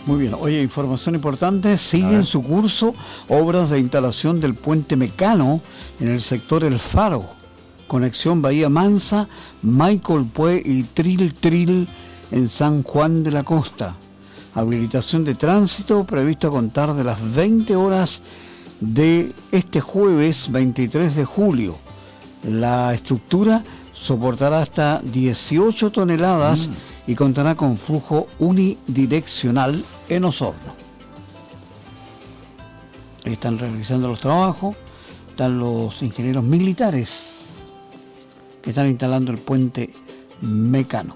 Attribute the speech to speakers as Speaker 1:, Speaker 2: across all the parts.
Speaker 1: Muy bien, oye, información importante, sigue en su curso obras de instalación del puente Mecano en el sector El Faro, conexión Bahía Mansa, Michael Pue y Tril en San Juan de la Costa. Habilitación de tránsito previsto a contar de las 20 horas de este jueves 23 de julio. La estructura soportará hasta 18 toneladas y contará con flujo unidireccional en Osorno. Están realizando los trabajos, están los ingenieros militares que están instalando el puente Mecano.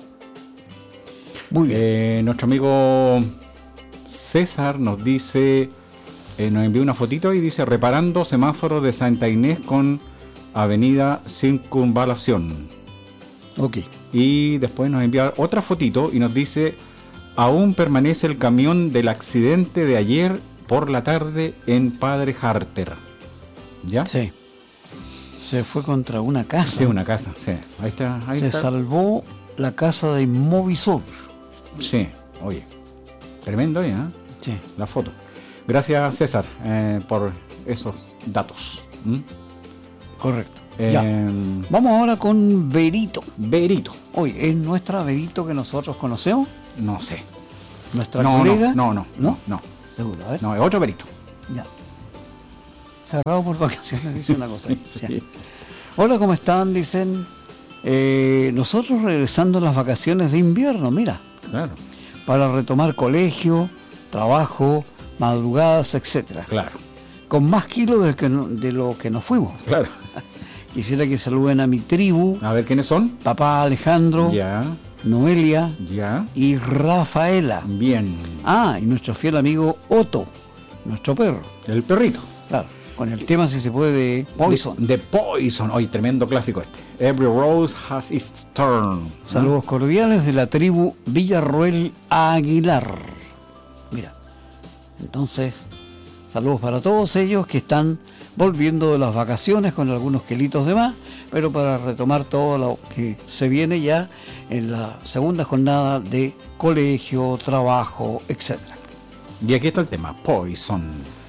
Speaker 1: Muy bien.
Speaker 2: Nuestro amigo César nos dice, nos envió una fotito y dice: reparando semáforo de Santa Inés con avenida Circunvalación.
Speaker 1: Ok.
Speaker 2: Y después nos envía otra fotito y nos dice: aún permanece el camión del accidente de ayer por la tarde en Padre Harter. ¿Ya?
Speaker 1: Sí. Se fue contra una casa.
Speaker 2: Sí, una casa, sí. Ahí está.
Speaker 1: Se salvó la casa de Inmovisor.
Speaker 2: Sí, oye. Tremendo, ¿eh?
Speaker 1: Sí.
Speaker 2: La foto. Gracias, César, por esos datos.
Speaker 1: Correcto. Ya. Vamos ahora con Verito.
Speaker 2: Verito.
Speaker 1: Oye, ¿es nuestra Verito que nosotros conocemos?
Speaker 2: No sé.
Speaker 1: ¿Nuestra colega?
Speaker 2: No.
Speaker 1: Seguro, a ver.
Speaker 2: No, es otro Verito.
Speaker 1: Ya. Cerrado por vacaciones, dice una cosa.
Speaker 2: Sí.
Speaker 1: Hola, ¿cómo están? Dicen, nosotros regresando a las vacaciones de invierno, mira.
Speaker 2: Claro.
Speaker 1: Para retomar colegio, trabajo, madrugadas, etcétera.
Speaker 2: Claro.
Speaker 1: Con más kilos de lo que nos fuimos.
Speaker 2: Claro.
Speaker 1: Quisiera que saluden a mi tribu.
Speaker 2: A ver, ¿quiénes son?
Speaker 1: Papá Alejandro.
Speaker 2: Ya.
Speaker 1: Noelia.
Speaker 2: Ya.
Speaker 1: Y Rafaela.
Speaker 2: Bien.
Speaker 1: Ah, y nuestro fiel amigo Otto, nuestro perro.
Speaker 2: El perrito.
Speaker 1: Claro. Con el tema, si se puede, de Poison.
Speaker 2: De Poison. Hoy tremendo clásico este. Every Rose Has Its Turn.
Speaker 1: Saludos cordiales de la tribu Villarroel Aguilar. Mira. Entonces, saludos para todos ellos que están volviendo de las vacaciones con algunos kilitos de más, pero para retomar todo lo que se viene ya en la segunda jornada de colegio, trabajo, etc.
Speaker 2: Y aquí está el tema, Poison.